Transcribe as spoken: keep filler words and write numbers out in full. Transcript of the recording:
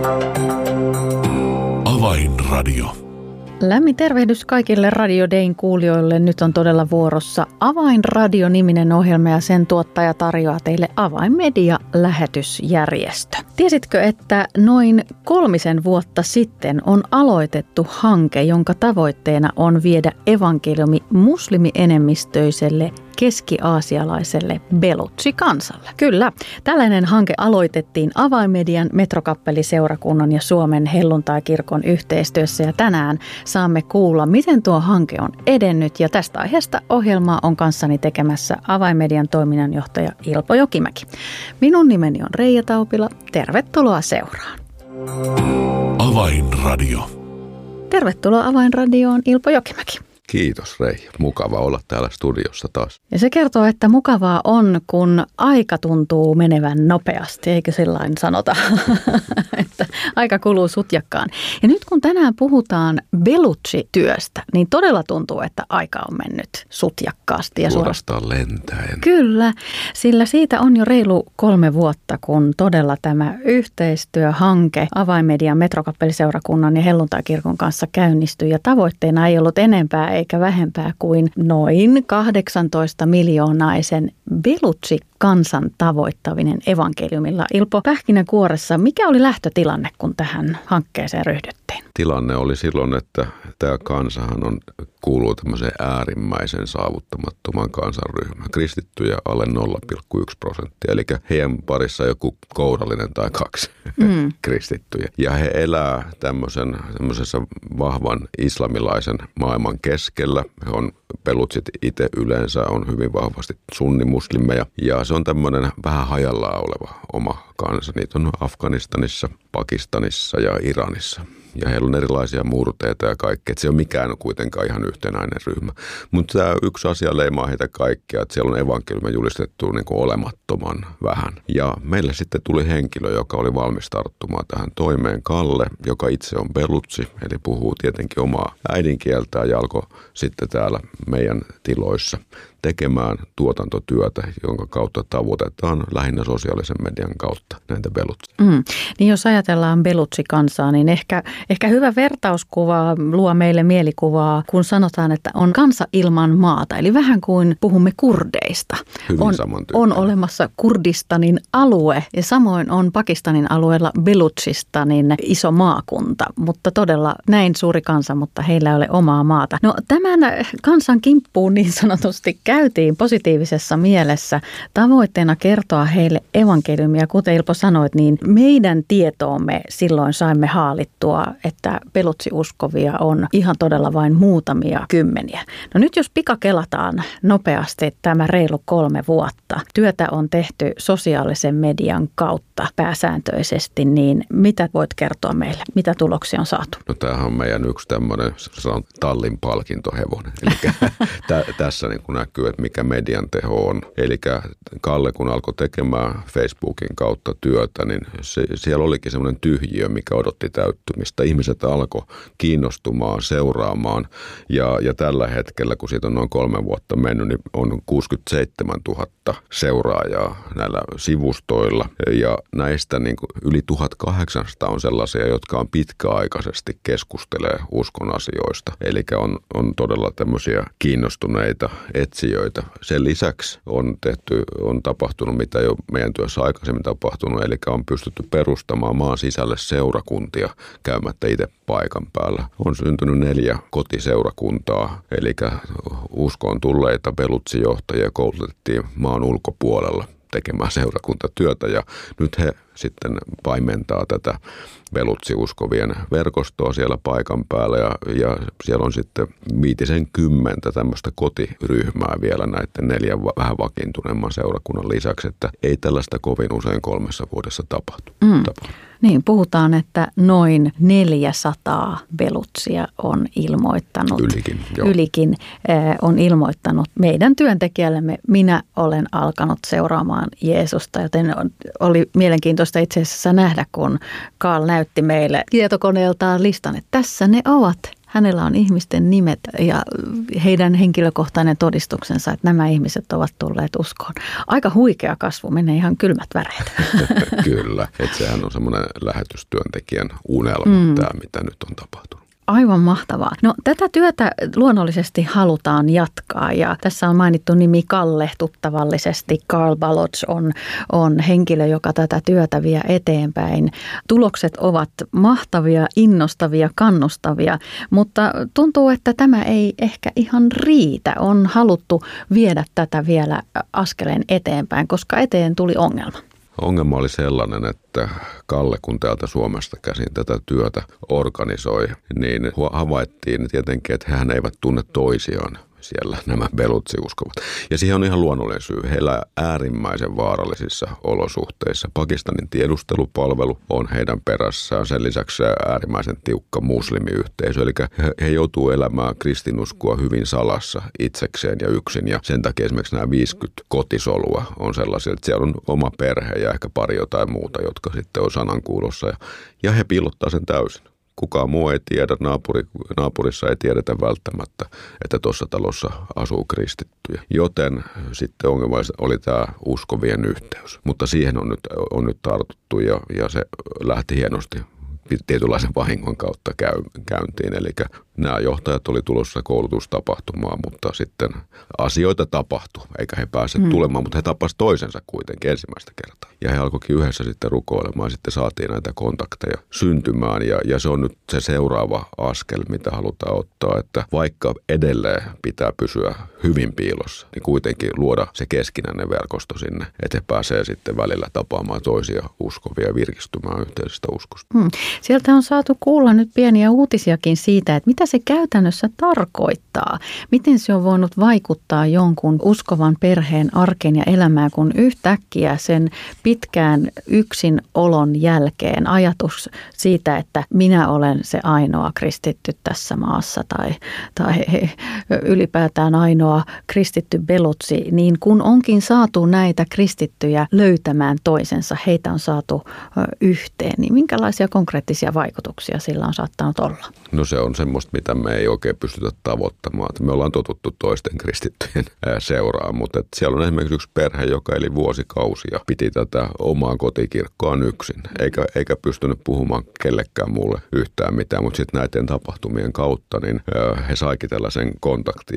Avainradio. Lämmin tervehdys kaikille Radio Dayn kuulijoille. Nyt on todella vuorossa Avainradio-niminen ohjelma ja sen tuottaja tarjoaa teille Avainmedia-lähetysjärjestö. Tiesitkö, että noin kolmisen vuotta sitten on aloitettu hanke, jonka tavoitteena on viedä evankeliumi muslimienemmistöiselle keski-aasialaiselle Belutsi-kansalle? Kyllä, tällainen hanke aloitettiin Avainmedian Metrokappeliseurakunnan ja Suomen helluntaikirkon yhteistyössä ja tänään saamme kuulla, miten tuo hanke on edennyt ja tästä aiheesta ohjelmaa on kanssani tekemässä Avainmedian toiminnanjohtaja Ilpo Jokimäki. Minun nimeni on Reija Taupila. Tervetuloa seuraan. Avainradio. Tervetuloa Avainradioon Ilpo Jokimäki. Kiitos Reija. Mukava olla täällä studiossa taas. Ja se kertoo, että mukavaa on, kun aika tuntuu menevän nopeasti, eikö sillain sanota, että aika kuluu sutjakkaan. Ja nyt kun tänään puhutaan Belutsi-työstä, niin todella tuntuu, että aika on mennyt sutjakkaasti. Ja suorastaan lentäen. Kyllä, sillä siitä on jo reilu kolme vuotta, kun todella tämä yhteistyöhanke Avainmedian Metrokappeliseurakunnan ja helluntaikirkon kanssa käynnistyi. Ja tavoitteena ei ollut enempää eikä vähempää kuin noin kahdeksantoista miljoonaisen Belutsi-kansan tavoittavinen evankeliumilla. Ilpo Pähkinänkuoressa, mikä oli lähtötilanne, kun tähän hankkeeseen ryhdyttiin? Tilanne oli silloin, että tämä kansahan on, kuuluu tämmöiseen äärimmäisen saavuttamattoman kansanryhmään. Kristittyjä alle nolla pilkku yksi prosenttia, eli heidän parissa joku kourallinen tai kaksi mm. kristittyjä. Ja he elää tämmöisen, tämmöisessä vahvan islamilaisen maailman keskellä. He on Belutsit itse yleensä on hyvin vahvasti sunnimuslimeja ja se on tämmöinen vähän hajallaan oleva oma kansa. Niitä on Afganistanissa, Pakistanissa ja Iranissa. Ja heillä on erilaisia murteita ja kaikkea. Se ei ole mikään kuitenkaan ihan yhtenäinen ryhmä. Mutta tämä yksi asia leimaa heitä kaikkia, että siellä on evankeliumi julistettu niin kuin olemattoman vähän. Ja meille sitten tuli henkilö, joka oli valmis tarttumaan tähän toimeen, Kalle, joka itse on belutsi, eli puhuu tietenkin omaa äidinkieltään ja alkoi sitten täällä meidän tiloissa tekemään tuotantotyötä, jonka kautta tavoitetaan lähinnä sosiaalisen median kautta näitä belutsia. Mm. Niin jos ajatellaan belutsi-kansaa, niin ehkä, ehkä hyvä vertauskuva luo meille mielikuvaa, kun sanotaan, että on kansa ilman maata. Eli vähän kuin puhumme kurdeista. Hyvin on, on olemassa Kurdistanin alue ja samoin on Pakistanin alueella Belutsistanin iso maakunta. Mutta todella näin suuri kansa, mutta heillä ei ole omaa maata. No tämän kansan kimppuun niin sanotusti käytiin positiivisessa mielessä tavoitteena kertoa heille evankeliumia. Kuten Ilpo sanoit, niin meidän tietoomme silloin saimme haalittua, että Belutsi-uskovia on ihan todella vain muutamia kymmeniä. No nyt jos pikakelataan nopeasti tämä reilu kolme vuotta, työtä on tehty sosiaalisen median kautta pääsääntöisesti, niin mitä voit kertoa meille? Mitä tuloksia on saatu? No tämähän on meidän yksi tämmöinen tallin palkintohevonen. Eli tä, tässä niin kuin näkyy, että mikä median teho on. Eli Kalle, kun alkoi tekemään Facebookin kautta työtä, niin se, siellä olikin semmoinen tyhjiö, mikä odotti täyttymistä. Ihmiset alkoi kiinnostumaan, seuraamaan ja, ja tällä hetkellä, kun siitä on noin kolme vuotta mennyt, niin on kuusikymmentäseitsemäntuhatta seuraajaa näillä sivustoilla ja näistä niin kuin yli tuhatkahdeksansataa on sellaisia, jotka on pitkäaikaisesti keskustelee uskon asioista. Eli on, on todella tämmöisiä kiinnostuneita etsijöitä. Sen lisäksi on tehty, on tapahtunut, mitä jo meidän työssä aikaisemmin tapahtunut, eli on pystytty perustamaan maan sisälle seurakuntia käymättä itse paikan päällä. On syntynyt neljä kotiseurakuntaa, eli uskoon tulleita belutsijohtajia koulutettiin maan ulkopuolella tekemään seurakuntatyötä ja nyt he sitten paimentaa tätä belutsi-uskovien verkostoa siellä paikan päällä ja, ja siellä on sitten viitisen kymmentä tämmöistä kotiryhmää vielä näiden neljän vähän vakiintuneemman seurakunnan lisäksi, että ei tällaista kovin usein kolmessa vuodessa tapahtu. Mm. tapahtu. Niin, puhutaan, että noin neljäsataa belutsia on ilmoittanut. Ylikin, joo. Ylikin äh, on ilmoittanut meidän työntekijällemme. Minä olen alkanut seuraamaan Jeesusta, joten oli mielenkiintoista itse asiassa nähdä, kun Karl näytti meille tietokoneeltaan listan, että tässä ne ovat. Hänellä on ihmisten nimet ja heidän henkilökohtainen todistuksensa, että nämä ihmiset ovat tulleet uskoon. Aika huikea kasvu, menee ihan kylmät väreet. Kyllä, että sehän on semmoinen lähetystyöntekijän unelma, mm. tämä mitä nyt on tapahtunut. Aivan mahtavaa. No tätä työtä luonnollisesti halutaan jatkaa ja tässä on mainittu nimi Kalle tuttavallisesti. Carl Balogh on, on henkilö, joka tätä työtä vie eteenpäin. Tulokset ovat mahtavia, innostavia, kannustavia, mutta tuntuu, että tämä ei ehkä ihan riitä. On haluttu viedä tätä vielä askeleen eteenpäin, koska eteen tuli ongelma. Ongelma oli sellainen, että Kalle, kun täältä Suomesta käsin tätä työtä organisoi, niin havaittiin tietenkin, että hän eivät tunne toisiaan siellä nämä Belutsi-uskovat. Ja siihen on ihan luonnollinen syy. He elää äärimmäisen vaarallisissa olosuhteissa. Pakistanin tiedustelupalvelu on heidän perässään. Sen lisäksi äärimmäisen tiukka muslimiyhteisö. Eli he, he joutuu elämään kristinuskoa hyvin salassa itsekseen ja yksin. Ja sen takia esimerkiksi nämä viisikymmentä kotisolua on sellaisia, että siellä on oma perhe ja ehkä pari jotain muuta, jotka sitten on sanankuulossa. Ja, ja he piilottaa sen täysin. Kukaan muu ei tiedä, naapuri, naapurissa ei tiedetä välttämättä, että tuossa talossa asuu kristittyjä. Joten sitten ongelma oli tämä uskovien yhteys. Mutta siihen on nyt, on nyt tartuttu ja, ja se lähti hienosti tietynlaisen vahingon kautta käy, käyntiin. Eli nämä johtajat oli tulossa koulutustapahtumaan, mutta sitten asioita tapahtui, eikä he päässeet hmm. tulemaan, mutta he tapasivat toisensa kuitenkin ensimmäistä kertaa. Ja he alkoikin yhdessä sitten rukoilemaan, ja sitten saatiin näitä kontakteja syntymään, ja, ja se on nyt se seuraava askel, mitä halutaan ottaa, että vaikka edelleen pitää pysyä hyvin piilossa, niin kuitenkin luoda se keskinäinen verkosto sinne, että he pääsee sitten välillä tapaamaan toisia uskovia ja virkistymään yhteisestä uskosta. Hmm. Sieltä on saatu kuulla nyt pieniä uutisiakin siitä, että mitä se käytännössä tarkoittaa. Miten se on voinut vaikuttaa jonkun uskovan perheen arkeen ja elämään, kun yhtäkkiä sen pitkään yksin olon jälkeen ajatus siitä, että minä olen se ainoa kristitty tässä maassa tai, tai ylipäätään ainoa kristitty Belutsi, niin kun onkin saatu näitä kristittyjä löytämään toisensa, heitä on saatu yhteen, niin minkälaisia konkreettisia vaikutuksia sillä on saattanut olla? No se on semmoista, mitä me ei oikein pystytä tavoittamaan. Me ollaan totuttu toisten kristittyjen seuraan, mutta siellä on esimerkiksi yksi perhe, joka eli vuosikausia, piti tätä omaa kotikirkkoaan yksin, eikä, eikä pystynyt puhumaan kellekään muulle yhtään mitään, mutta sitten näiden tapahtumien kautta niin he saikin tällaisen kontaktin